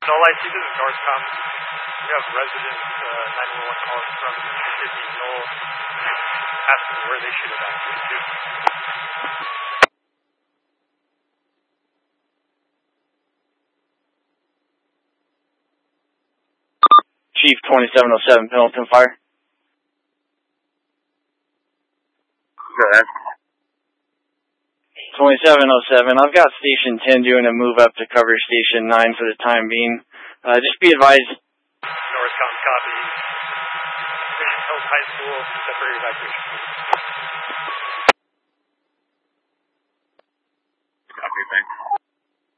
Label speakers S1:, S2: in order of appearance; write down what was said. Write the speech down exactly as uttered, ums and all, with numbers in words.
S1: L I C, this is Northcom. We have resident uh, nine one one calls from Mississippi Knoll asking where they should evacuate to.
S2: Chief twenty-seven oh seven, Pendleton Fire.
S3: Go ahead.
S2: twenty-seven oh seven, I've got Station ten doing a move up to cover Station nine for the time being. Uh, just be advised.
S1: Northcom, copy. Mission Hills High School, temporary evacuation.
S3: Copy, thanks.